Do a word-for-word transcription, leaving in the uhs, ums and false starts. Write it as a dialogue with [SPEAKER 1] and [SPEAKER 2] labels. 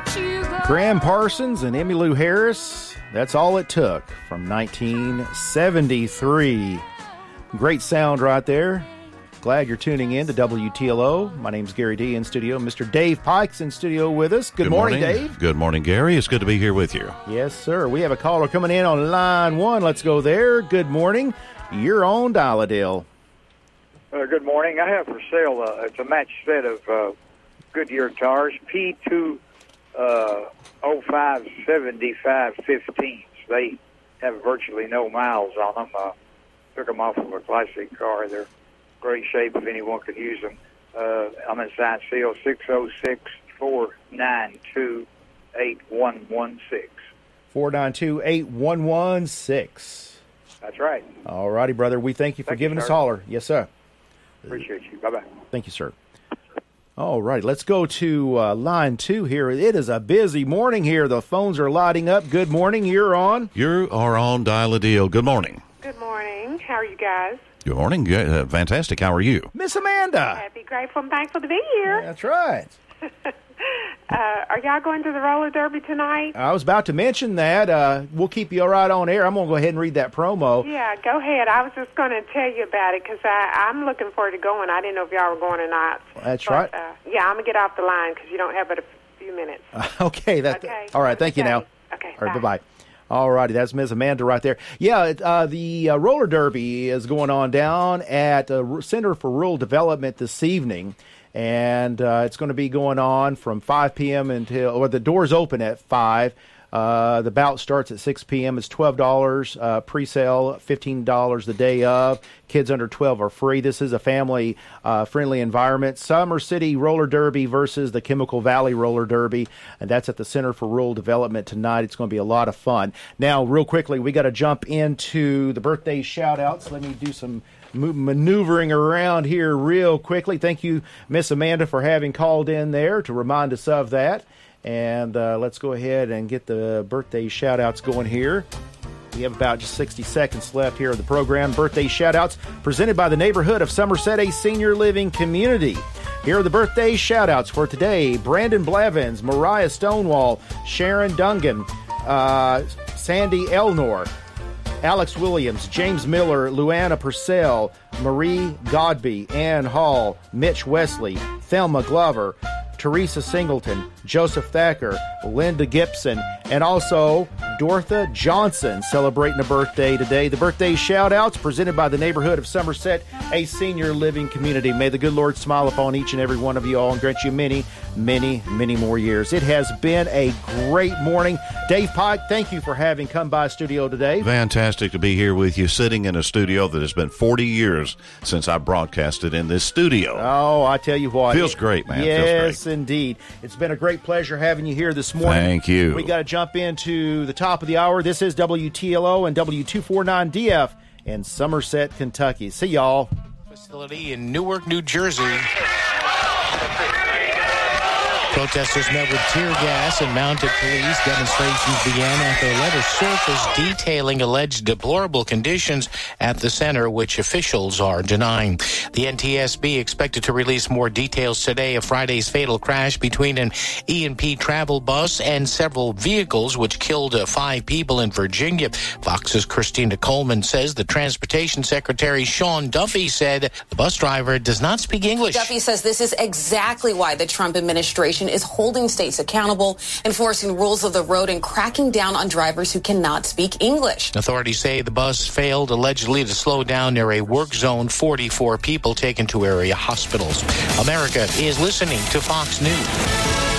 [SPEAKER 1] let you go.
[SPEAKER 2] Graham Parsons and Emmylou Harris, That's All It Took from nineteen seventy-three. Great sound right there. Glad you're tuning in to W T L O. My name's Gary D. in studio. Mister Dave Pike's in studio with us. Good,
[SPEAKER 3] Good
[SPEAKER 2] morning,
[SPEAKER 3] morning,
[SPEAKER 2] Dave.
[SPEAKER 3] Good morning, Gary. It's good to be here with you.
[SPEAKER 2] Yes, sir. We have a caller coming in on line one. Let's go there. Good morning. You're on Dial-A-Dale.
[SPEAKER 4] Uh, good morning. I have for sale, uh, it's a match set of uh, Goodyear tires, P two oh five seventy-five fifteens. They have virtually no miles on them. Uh, took them off of a classic car. They're great shape if anyone could use them. Uh, I'm in Science Field, six oh six, four nine two, eight one one six.
[SPEAKER 2] four nine two, eight one one six.
[SPEAKER 4] That's right.
[SPEAKER 2] All righty, brother. We thank you for
[SPEAKER 4] Thank
[SPEAKER 2] giving
[SPEAKER 4] you,
[SPEAKER 2] us
[SPEAKER 4] sir.
[SPEAKER 2] a holler. Yes, sir.
[SPEAKER 4] Appreciate you. Bye-bye.
[SPEAKER 2] Thank you, sir. All right, let's go to uh, line two here. It is a busy morning here. The phones are lighting up. Good morning. You're on.
[SPEAKER 3] You are on Dial-A-Deal. Good morning.
[SPEAKER 5] Good morning. How are you guys?
[SPEAKER 3] Good morning. Good- Uh, fantastic. How are you?
[SPEAKER 2] Miss Amanda.
[SPEAKER 5] Happy, grateful, and thankful to be here.
[SPEAKER 2] That's right.
[SPEAKER 5] Uh, are y'all going to the roller derby tonight?
[SPEAKER 2] I was about to mention that. Uh, we'll keep you right on air. I'm going to go ahead and read that promo.
[SPEAKER 5] Yeah, go ahead. I was just going to tell you about it because I'm looking forward to going. I didn't know if y'all were going or not.
[SPEAKER 2] That's
[SPEAKER 5] But,
[SPEAKER 2] right.
[SPEAKER 5] Uh, yeah, I'm going to get off the line because you don't have but a few minutes.
[SPEAKER 2] Okay. That,
[SPEAKER 5] Okay.
[SPEAKER 2] All right. Thank you
[SPEAKER 5] Okay.
[SPEAKER 2] now.
[SPEAKER 5] Okay,
[SPEAKER 2] All right.
[SPEAKER 5] bye.
[SPEAKER 2] Bye-bye. All righty. That's Miss Amanda right there. Yeah, it, uh, the uh, roller derby is going on down at the Center for Rural Development this evening. And uh, it's going to be going on from five p.m. until, or the doors open at five. Uh, the bout starts at six p.m. It's twelve dollars uh, pre-sale, fifteen dollars the day of. Kids under twelve are free. This is a family-friendly uh, environment. Summer City Roller Derby versus the Chemical Valley Roller Derby, and that's at the Center for Rural Development tonight. It's going to be a lot of fun. Now, real quickly, we got to jump into the birthday shout-outs. Let me do some maneuvering around here real quickly. Thank you, Miss Amanda, for having called in there to remind us of that. And uh, let's go ahead and get the birthday shout-outs going here. We have about just sixty seconds left here of the program. Birthday shout-outs presented by the neighborhood of Somerset, a senior living community. Here are the birthday shout-outs for today. Brandon Blevins, Mariah Stonewall, Sharon Dungan, uh, Sandy Elnor, Alex Williams, James Miller, Luana Purcell, Marie Godby, Ann Hall, Mitch Wesley, Thelma Glover, Teresa Singleton, Joseph Thacker, Linda Gibson, and also Dortha Johnson celebrating a birthday today. The birthday shout-outs presented by the neighborhood of Somerset, a senior living community. May the good Lord smile upon each and every one of you all and grant you many, many, many more years. It has been a great morning. Dave Pike, thank you for having come by studio today.
[SPEAKER 3] Fantastic to be here with you, sitting in a studio that has been forty years since I broadcasted in this studio.
[SPEAKER 2] Oh, I tell you what.
[SPEAKER 3] Feels great, man.
[SPEAKER 2] Yes,
[SPEAKER 3] Feels great.
[SPEAKER 2] indeed. It's been a great pleasure having you here this morning.
[SPEAKER 3] Thank you.
[SPEAKER 2] We got to jump into the top of the hour. This is W T L O and W two forty-nine D F in Somerset, Kentucky. See y'all.
[SPEAKER 6] Facility in Newark, New Jersey. Protesters met with tear gas and mounted police. Demonstrations began after a letter surfaced detailing alleged deplorable conditions at the center, which officials are denying. The N T S B expected to release more details today of Friday's fatal crash between an E and P travel bus and several vehicles, which killed uh, five people in Virginia. Fox's Christina Coleman says the Transportation Secretary Sean Duffy said the bus driver does not speak English.
[SPEAKER 7] Duffy says this is exactly why the Trump administration is holding states accountable, enforcing rules of the road, and cracking down on drivers who cannot speak English.
[SPEAKER 6] Authorities say the bus failed allegedly to slow down near a work zone. forty-four people taken to area hospitals. America is listening to Fox News.